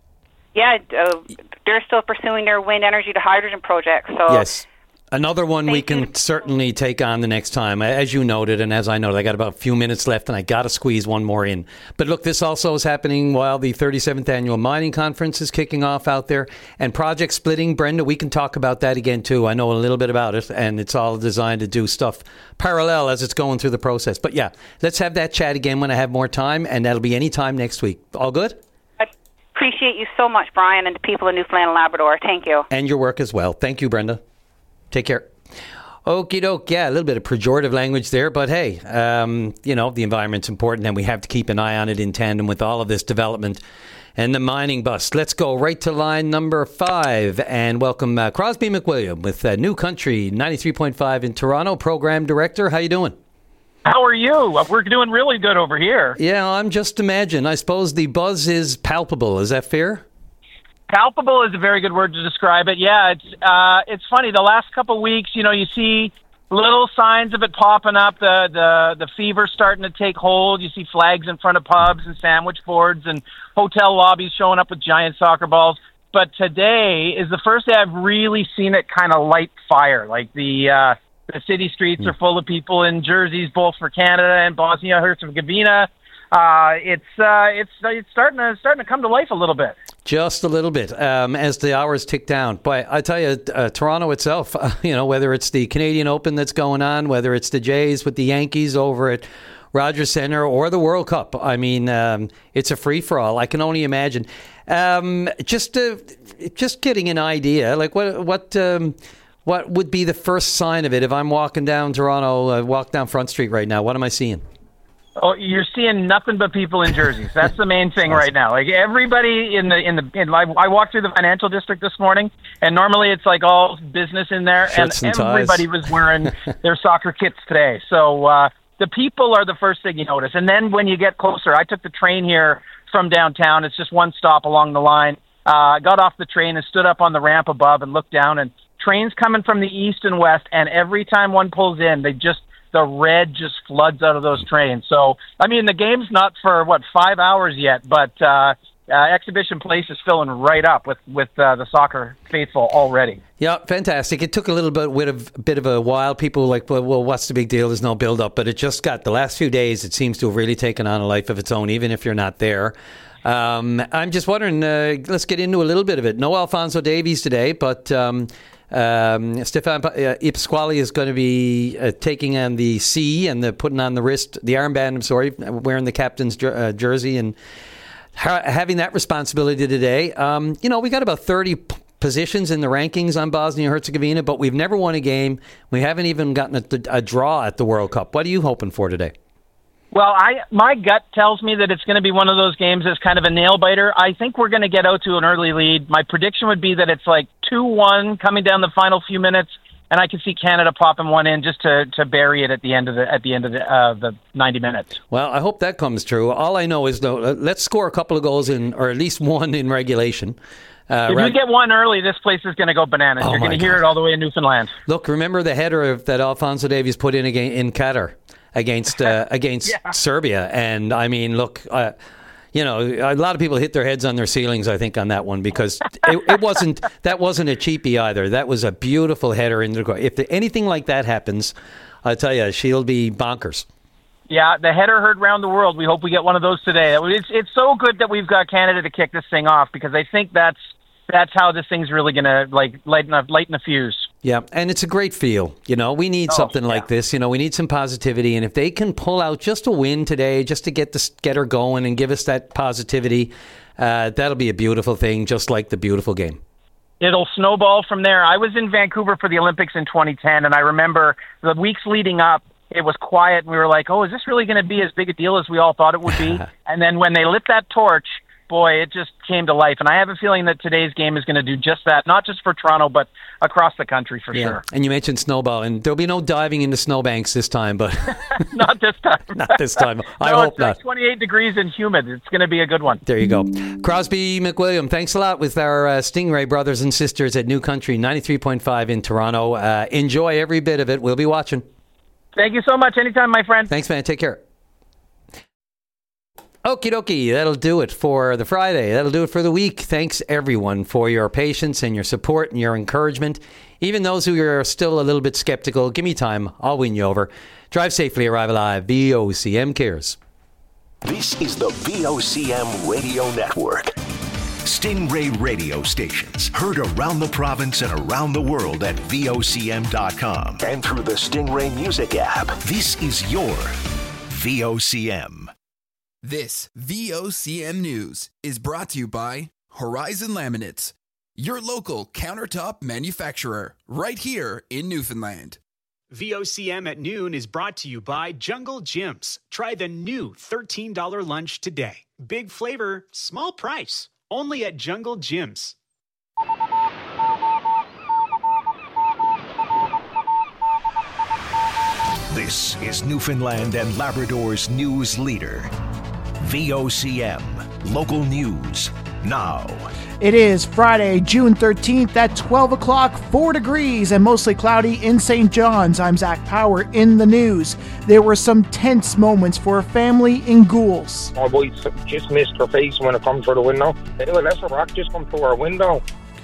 Yeah, uh, they're still pursuing their wind energy to hydrogen project. So yes, another one we can certainly take on the next time. As you noted, and as I noted, I got about a few minutes left, and I got to squeeze one more in. But look, this also is happening while the thirty-seventh Annual Mining Conference is kicking off out there. And project splitting, Brenda, we can talk about that again, too. I know a little bit about it, and it's all designed to do stuff parallel as it's going through the process. But yeah, let's have that chat again when I have more time, and that'll be any time next week. All good? Appreciate you so much, Brian, and the people of Newfoundland and Labrador. Thank you. And your work as well. Thank you, Brenda. Take care. Okie doke. Yeah, a little bit of pejorative language there, but hey, um, you know, the environment's important and we have to keep an eye on it in tandem with all of this development and the mining bust. Let's go right to line number five and welcome uh, Crosby McWilliam with uh, New Country ninety-three point five in Toronto, Program Director. How you doing? How are you? We're doing really good over here. Yeah, I'm just imagine. I suppose the buzz is palpable. Is that fair? Palpable is a very good word to describe it. Yeah, it's uh, it's funny. The last couple of weeks, you know, you see little signs of it popping up. The the the fever's starting to take hold. You see flags in front of pubs and sandwich boards and hotel lobbies showing up with giant soccer balls. But today is the first day I've really seen it kind of light fire. Like the uh, The city streets mm. are full of people in jerseys, both for Canada and Bosnia-Herzegovina. Uh, it's uh, it's it's starting to starting to come to life a little bit. Just a little bit um, as the hours tick down. But I tell you, uh, Toronto itself, uh, you know, whether it's the Canadian Open that's going on, whether it's the Jays with the Yankees over at Rogers Centre or the World Cup, I mean, um, it's a free for all. I can only imagine. Um, just uh, just getting an idea, like what what. Um, What would be the first sign of it if I'm walking down Toronto, uh, walk down Front Street right now? What am I seeing? Oh, you're seeing nothing but people in jerseys. That's the main thing right now. Like everybody in the in the. In, I, I walked through the financial district this morning, and normally it's like all business in there, Shirts and, and everybody was wearing their soccer kits today. So uh, the people are the first thing you notice, and then when you get closer, I took the train here from downtown. It's just one stop along the line. Uh, got off the train and stood up on the ramp above and looked down and. Trains coming from the east and west, and every time one pulls in, they just the red just floods out of those trains. So, I mean, the game's not for, what, five hours yet, but uh, uh, Exhibition Place is filling right up with, with uh, the soccer faithful already. Yeah, fantastic. It took a little bit of, bit of a while. People were like, well, well, what's the big deal? There's no build-up. But it just got, the last few days, it seems to have really taken on a life of its own, even if you're not there. Um, I'm just wondering, uh, let's get into a little bit of it. No Alphonso Davies today, but... Um, Um, Stefan uh, Pasquale is going to be uh, taking on the C and the putting on the wrist, the armband, I'm sorry, wearing the captain's jer- uh, jersey and ha- having that responsibility today. Um, you know, we got about thirty p- positions in the rankings on Bosnia-Herzegovina, but we've never won a game. We haven't even gotten a, a draw at the World Cup. What are you hoping for today? Well, I my gut tells me that it's going to be one of those games that's kind of a nail-biter. I think we're going to get out to an early lead. My prediction would be that it's like two one coming down the final few minutes, and I can see Canada popping one in just to, to bury it at the end of the at the end of the, uh, the ninety minutes. Well, I hope that comes true. All I know is, though, let's score a couple of goals in, or at least one in regulation. Uh, if right. you get one early, this place is going to go bananas. Oh, You're going to hear it all the way in Newfoundland. Look, remember the header that Alphonso Davies put in again in Qatar against uh, against yeah. Serbia, and I mean, look, uh, you know, a lot of people hit their heads on their ceilings, I think, on that one because it, it wasn't that wasn't a cheapie either. That was a beautiful header in the goal. If the, anything like that happens, I tell you, she'll be bonkers. Yeah, the header heard round the world. We hope we get one of those today. It's it's so good that we've got Canada to kick this thing off because I think that's. That's how this thing's really going to like lighten a, lighten a fuse. Yeah, and it's a great feel. You know, we need oh, something yeah. like this. You know, we need some positivity. And if they can pull out just a win today, just to get this, get her going and give us that positivity, uh, that'll be a beautiful thing, just like the beautiful game. It'll snowball from there. I was in Vancouver for the Olympics in twenty ten, and I remember the weeks leading up, it was quiet. And we were like, oh, is this really going to be as big a deal as we all thought it would be? And then when they lit that torch, boy, it just came to life. And I have a feeling that today's game is going to do just that, not just for Toronto, but across the country for yeah. sure. And you mentioned snowball, and there'll be no diving into snowbanks this time, but not this time. Not this time. I no, hope it's not. Like twenty-eight degrees and humid. It's going to be a good one. There you go. Crosby McWilliam, thanks a lot with our uh, Stingray brothers and sisters at New Country ninety-three point five in Toronto. Uh, enjoy every bit of it. We'll be watching. Thank you so much. Anytime, my friend. Thanks, man. Take care. Okie dokie, that'll do it for the Friday. That'll do it for the week. Thanks, everyone, for your patience and your support and your encouragement. Even those who are still a little bit skeptical, give me time. I'll win you over. Drive safely, arrive alive. V O C M cares. This is the V O C M Radio Network. Stingray radio stations heard around the province and around the world at V O C M dot com and through the Stingray Music app. This is your V O C M. This V O C M News is brought to you by Horizon Laminates, your local countertop manufacturer, right here in Newfoundland. V O C M at noon is brought to you by Jungle Gyms. Try the new thirteen dollars lunch today. Big flavor, small price. Only at Jungle Gyms. This is Newfoundland and Labrador's news leader. V O C M, local news, now. It is Friday, June thirteenth at twelve o'clock, four degrees and mostly cloudy in Saint John's. I'm Zach Power in the news. There were some tense moments for a family in Gould's. My boy just missed her face when it come through the window. Hey, that's a rock just come through our window.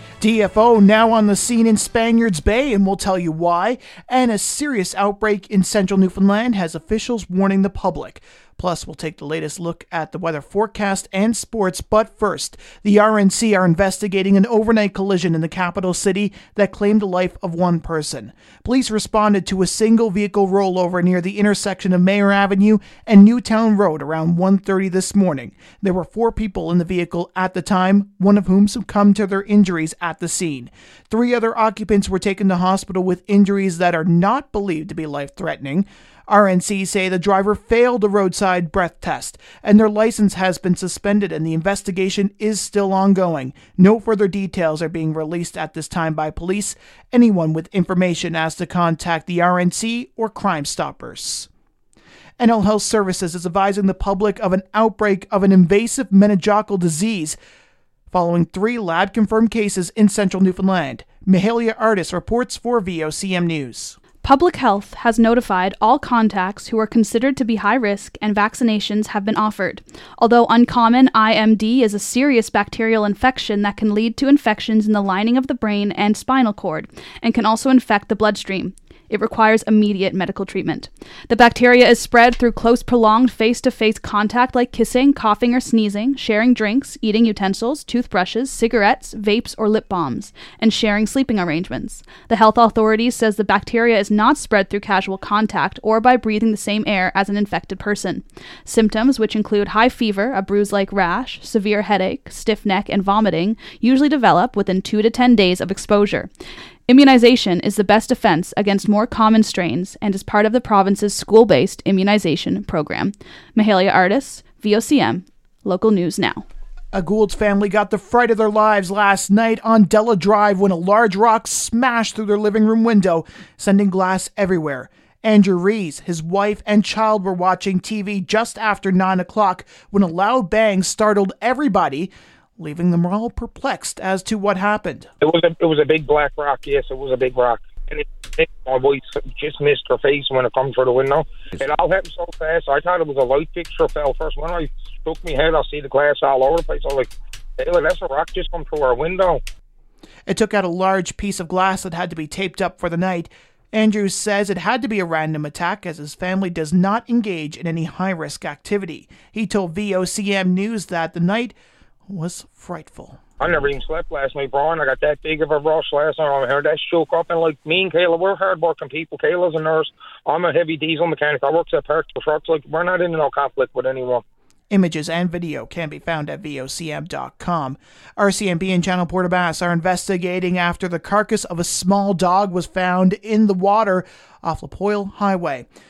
D F O now on the scene in Spaniards Bay, and we'll tell you why. And a serious outbreak in central Newfoundland has officials warning the public. Plus, we'll take the latest look at the weather forecast and sports. But first, the R N C are investigating an overnight collision in the capital city that claimed the life of one person. Police responded to a single vehicle rollover near the intersection of Mayor Avenue and Newtown Road around one thirty this morning. There were four people in the vehicle at the time, one of whom succumbed to their injuries at the scene. Three other occupants were taken to hospital with injuries that are not believed to be life-threatening. R N C say the driver failed a roadside breath test, and their license has been suspended and the investigation is still ongoing. No further details are being released at this time by police. Anyone with information has to contact the R N C or Crime Stoppers. N L Health Services is advising the public of an outbreak of an invasive meningococcal disease following three lab-confirmed cases in central Newfoundland. Mahalia Artis reports for V O C M News. Public Health has notified all contacts who are considered to be high risk and vaccinations have been offered. Although uncommon, I M D is a serious bacterial infection that can lead to infections in the lining of the brain and spinal cord and can also infect the bloodstream. It requires immediate medical treatment. The bacteria is spread through close, prolonged face-to-face contact like kissing, coughing, or sneezing, sharing drinks, eating utensils, toothbrushes, cigarettes, vapes, or lip balms, and sharing sleeping arrangements. The health authorities says the bacteria is not spread through casual contact or by breathing the same air as an infected person. Symptoms, which include high fever, a bruise-like rash, severe headache, stiff neck, and vomiting, usually develop within two to ten days of exposure. Immunization is the best defense against more common strains and is part of the province's school-based immunization program. Mahalia Artis, V O C M, local news now. A Gould's family got the fright of their lives last night on Della Drive when a large rock smashed through their living room window, sending glass everywhere. Andrew Rees, his wife, and child were watching T V just after nine o'clock when a loud bang startled everybody, leaving them all perplexed as to what happened. It was a it was a big black rock. Yes, it was a big rock. And it, it, my boy just missed her face when it come through the window. It all happened so fast. I thought it was a light fixture fell first. When I shook my head, I see the glass all over the place. I was like, hey, that's a rock just come through our window. It took out a large piece of glass that had to be taped up for the night. Andrews says it had to be a random attack as his family does not engage in any high-risk activity. He told V O C M News that the night was frightful. I never even slept last night, Brian. I got that big of a rush last night. I heard that shook up, and like me and Kayla, we're hard-working people. Kayla's a nurse. I'm a heavy diesel mechanic. I work at Park for trucks. Like, we're not in no conflict with anyone. Images and video can be found at V O C M dot com. R C M P and Channel Port-aux-Basques are investigating after the carcass of a small dog was found in the water off La Poyle Highway.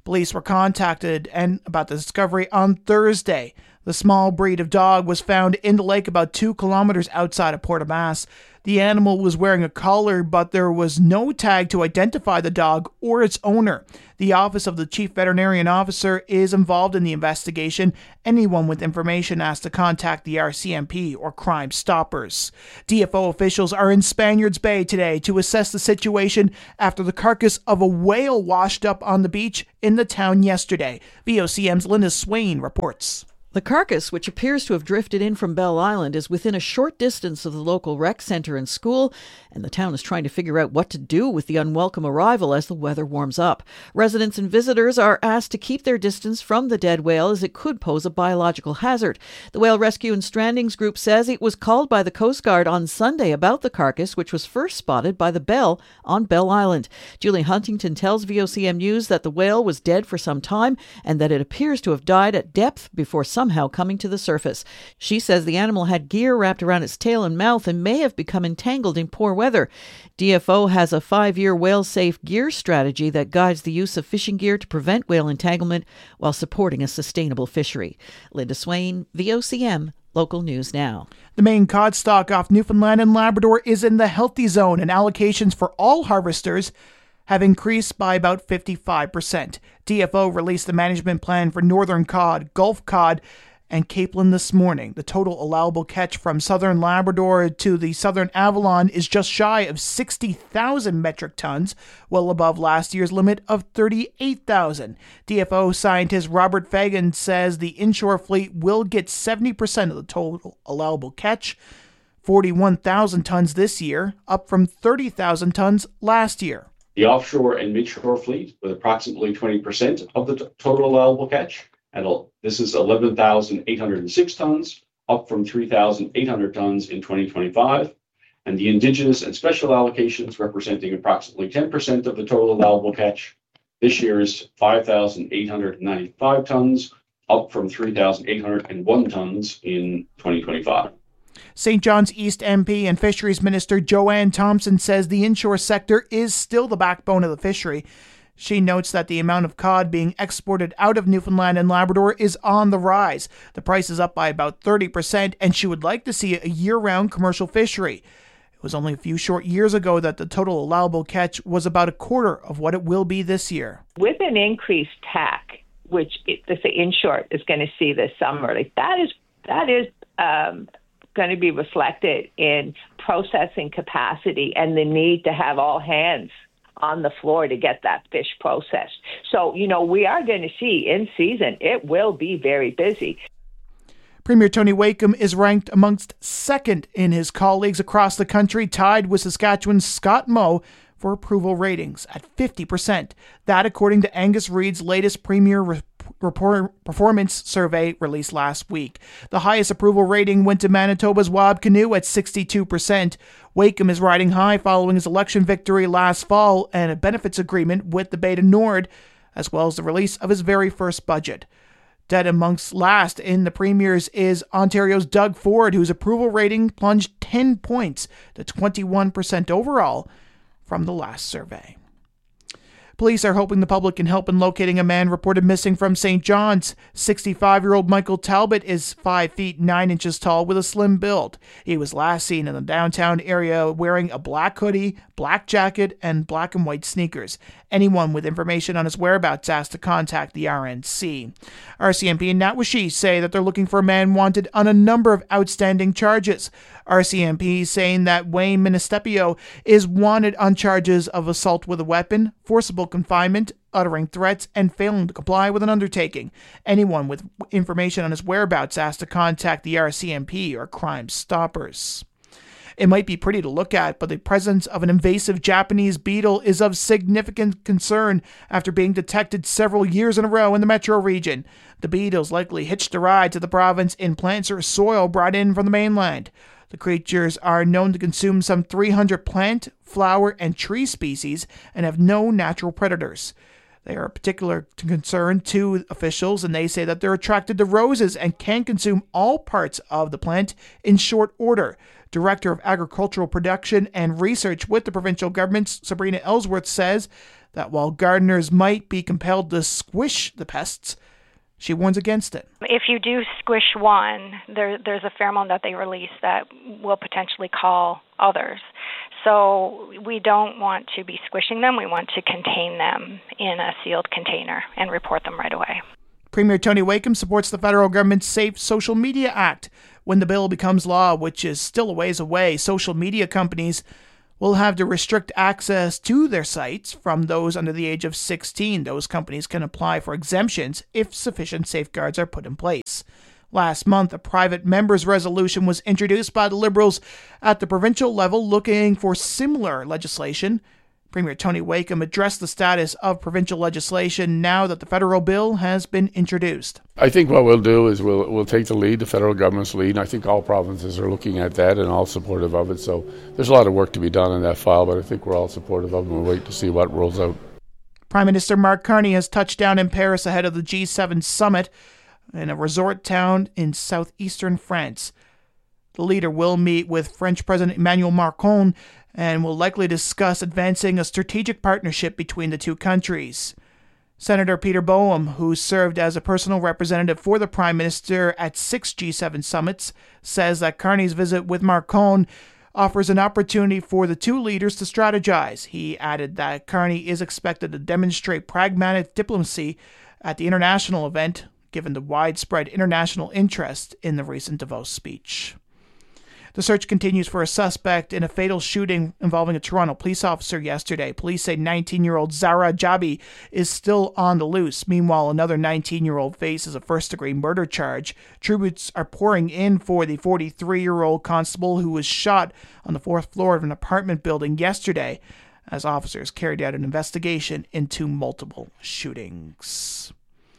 Police were contacted and about the discovery on Thursday. The small breed of dog was found in the lake about two kilometers outside of Port aux Basques. The animal was wearing a collar, but there was no tag to identify the dog or its owner. The Office of the Chief Veterinarian Officer is involved in the investigation. Anyone with information has to contact the R C M P or Crime Stoppers. D F O officials are in Spaniards Bay today to assess the situation after the carcass of a whale washed up on the beach in the town yesterday. V O C M's Linda Swain reports. The carcass, which appears to have drifted in from Bell Island, is within a short distance of the local rec centre and school, and the town is trying to figure out what to do with the unwelcome arrival as the weather warms up. Residents and visitors are asked to keep their distance from the dead whale as it could pose a biological hazard. The Whale Rescue and Strandings Group says it was called by the Coast Guard on Sunday about the carcass, which was first spotted by the Bell on Bell Island. Julie Huntington tells V O C M News that the whale was dead for some time and that it appears to have died at depth before some somehow coming to the surface. She says the animal had gear wrapped around its tail and mouth and may have become entangled in poor weather. D F O has a five-year whale-safe gear strategy that guides the use of fishing gear to prevent whale entanglement while supporting a sustainable fishery. Linda Swain, V O C M, Local News Now. The main cod stock off Newfoundland and Labrador is in the healthy zone, and allocations for all harvesters have increased by about fifty-five percent. D F O released the management plan for northern cod, Gulf cod, and Capeland this morning. The total allowable catch from southern Labrador to the southern Avalon is just shy of sixty thousand metric tons, well above last year's limit of thirty-eight thousand. D F O scientist Robert Fagan says the inshore fleet will get seventy percent of the total allowable catch, forty-one thousand tons this year, up from thirty thousand tons last year. The offshore and midshore fleet with approximately twenty percent of the t- total allowable catch. And this is eleven thousand eight hundred six tons, up from three thousand eight hundred tons in twenty twenty-five. And the indigenous and special allocations representing approximately ten percent of the total allowable catch. This year is five thousand eight hundred ninety-five tons, up from three thousand eight hundred one tons in twenty twenty-five. Saint John's East M P and Fisheries Minister Joanne Thompson says the inshore sector is still the backbone of the fishery. She notes that the amount of cod being exported out of Newfoundland and Labrador is on the rise. The price is up by about thirty percent, and she would like to see a year-round commercial fishery. It was only a few short years ago that the total allowable catch was about a quarter of what it will be this year. With an increased T A C, which the inshore is going to see this summer, like that is that is um, going to be reflected in processing capacity and the need to have all hands on the floor to get that fish processed. So, you know, we are going to see in season, it will be very busy. Premier Tony Wakeham is ranked amongst second in his colleagues across the country, tied with Saskatchewan's Scott Moe for approval ratings at fifty percent. That according to Angus Reid's latest Premier Report Performance Survey released last week. The highest approval rating went to Manitoba's Wab Canoe at sixty-two percent. Wakeham is riding high following his election victory last fall and a benefits agreement with the Beta Nord, as well as the release of his very first budget. Dead amongst last in the premiers is Ontario's Doug Ford, whose approval rating plunged ten points to twenty-one percent overall from the last survey. Police are hoping the public can help in locating a man reported missing from Saint John's. sixty-five-year-old Michael Talbot is five feet nine inches tall with a slim build. He was last seen in the downtown area wearing a black hoodie, black jacket, and black and white sneakers. Anyone with information on his whereabouts asked to contact the R N C. R C M P and Natwashi say that they're looking for a man wanted on a number of outstanding charges. R C M P saying that Wayne Ministepio is wanted on charges of assault with a weapon, forcible confinement, uttering threats, and failing to comply with an undertaking. Anyone with information on his whereabouts asked to contact the R C M P or Crime Stoppers. It might be pretty to look at, but the presence of an invasive Japanese beetle is of significant concern after being detected several years in a row in the metro region. The beetles likely hitched a ride to the province in plants or soil brought in from the mainland. The creatures are known to consume some three hundred plant, flower, and tree species and have no natural predators. They are a particular concern to officials, and they say that they're attracted to roses and can consume all parts of the plant in short order. Director of Agricultural Production and Research with the provincial government, Sabrina Ellsworth, says that while gardeners might be compelled to squish the pests, she warns against it. If you do squish one, there, there's a pheromone that they release that will potentially call others. So we don't want to be squishing them. We want to contain them in a sealed container and report them right away. Premier Tony Wakeham supports the federal government's Safe Social Media Act. When the bill becomes law, which is still a ways away, social media companies will have to restrict access to their sites from those under the age of sixteen. Those companies can apply for exemptions if sufficient safeguards are put in place. Last month, a private members' resolution was introduced by the Liberals at the provincial level looking for similar legislation. Premier Tony Wakeham addressed the status of provincial legislation now that the federal bill has been introduced. I think what we'll do is we'll we'll take the lead, the federal government's lead. I think all provinces are looking at that and all supportive of it. So there's a lot of work to be done in that file, but I think we're all supportive of it, and we'll wait to see what rolls out. Prime Minister Mark Carney has touched down in Paris ahead of the G seven summit in a resort town in southeastern France. The leader will meet with French President Emmanuel Macron and will likely discuss advancing a strategic partnership between the two countries. Senator Peter Boehm, who served as a personal representative for the Prime Minister at six G seven summits, says that Carney's visit with Macron offers an opportunity for the two leaders to strategize. He added that Carney is expected to demonstrate pragmatic diplomacy at the international event, given the widespread international interest in the recent Davos speech. The search continues for a suspect in a fatal shooting involving a Toronto police officer yesterday. Police say nineteen-year-old Zara Jabi is still on the loose. Meanwhile, another nineteen-year-old faces a first-degree murder charge. Tributes are pouring in for the forty-three-year-old constable who was shot on the fourth floor of an apartment building yesterday as officers carried out an investigation into multiple shootings.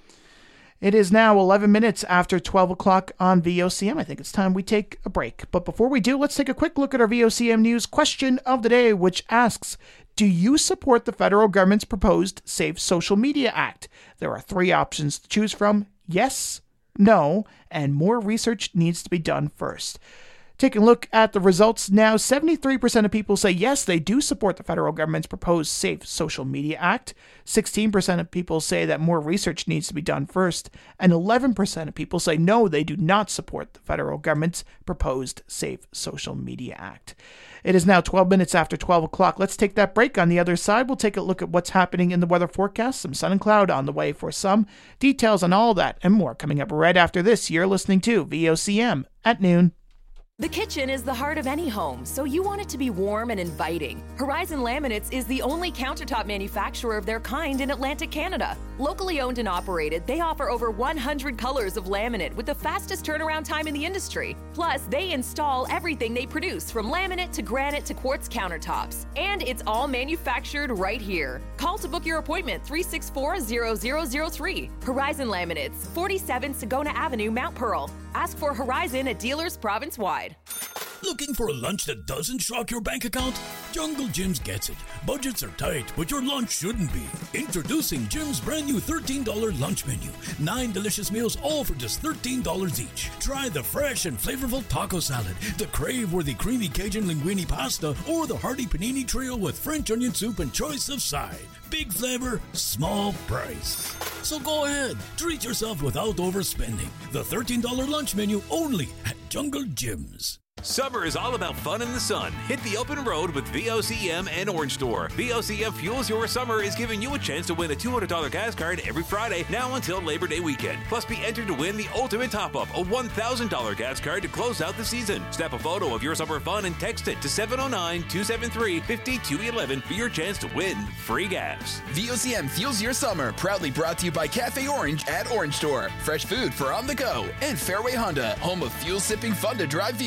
It is now eleven minutes after twelve o'clock on V O C M. I think it's time we take a break. But before we do, let's take a quick look at our V O C M News question of the day, which asks, do you support the federal government's proposed Safe Social Media Act? There are three options to choose from: yes, no, and more research needs to be done first. Taking a look at the results now, seventy-three percent of people say yes, they do support the federal government's proposed Safe Social Media Act. sixteen percent of people say that more research needs to be done first. And eleven percent of people say no, they do not support the federal government's proposed Safe Social Media Act. It is now twelve minutes after twelve o'clock. Let's take that break. On the other side, we'll take a look at what's happening in the weather forecast. Some sun and cloud on the way for some. Details on all that and more coming up right after this. You're listening to V O C M at noon. The kitchen is the heart of any home, so you want it to be warm and inviting. Horizon Laminates is the only countertop manufacturer of their kind in Atlantic Canada. Locally owned and operated, they offer over one hundred colors of laminate with the fastest turnaround time in the industry. Plus, they install everything they produce, from laminate to granite to quartz countertops. And it's all manufactured right here. Call to book your appointment, three six four, zero zero zero three. Horizon Laminates, forty-seven Sagona Avenue, Mount Pearl. Ask for Horizon at dealers province-wide. Looking for a lunch that doesn't shock your bank account? Jungle Jim's gets it. Budgets are tight, but your lunch shouldn't be. Introducing Jim's brand new thirteen dollars lunch menu. Nine delicious meals, all for just thirteen dollars each. Try the fresh and flavorful taco salad, the crave-worthy creamy Cajun linguine pasta, or the hearty panini trio with French onion soup and choice of side. Big flavor, small price. So go ahead, treat yourself without overspending. The thirteen dollars lunch menu only at Jungle Jim's. Summer is all about fun in the sun. Hit the open road with V O C M and Orange Store. V O C M Fuels Your Summer is giving you a chance to win a two hundred dollars gas card every Friday, now until Labor Day weekend. Plus, be entered to win the ultimate top-up, a one thousand dollars gas card to close out the season. Snap a photo of your summer fun and text it to seven oh nine, two seven three, five two one one for your chance to win free gas. V O C M Fuels Your Summer, proudly brought to you by Cafe Orange at Orange Store. Fresh food for on the go. And Fairway Honda, home of fuel-sipping fun-to-drive vehicles.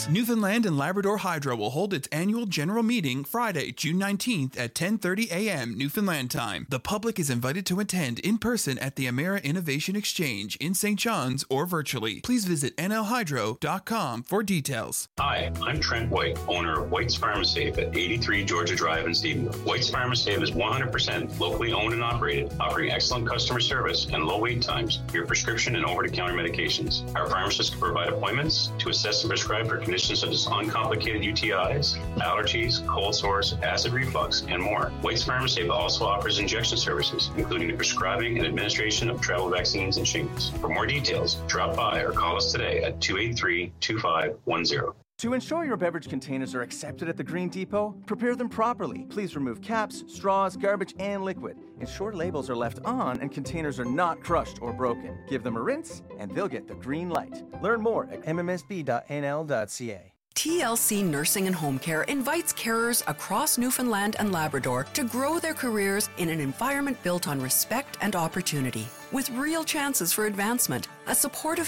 Yes, Newfoundland and Labrador Hydro will hold its annual general meeting Friday, June nineteenth at ten thirty a.m. Newfoundland time. The public is invited to attend in person at the Emera Innovation Exchange in Saint John's or virtually. Please visit n l hydro dot com for details. Hi, I'm Trent White, owner of White's Pharmasafe at eighty-three Georgia Drive in Stephenville. White's Pharmasafe is one hundred percent locally owned and operated, offering excellent customer service and low wait times for your prescription and over-the-counter medications. Our pharmacists can provide appointments to assess and prescribe for conditions such as uncomplicated U T Is, allergies, cold sores, acid reflux, and more. White's Pharmasafe also offers injection services, including the prescribing and administration of travel vaccines and shingles. For more details, drop by or call us today at two eight three, two five one zero. To ensure your beverage containers are accepted at the Green Depot, prepare them properly. Please remove caps, straws, garbage, and liquid. Ensure labels are left on and containers are not crushed or broken. Give them a rinse, and they'll get the green light. Learn more at m m s b dot n l dot c a. T L C Nursing and Home Care invites carers across Newfoundland and Labrador to grow their careers in an environment built on respect and opportunity. With real chances for advancement, a supportive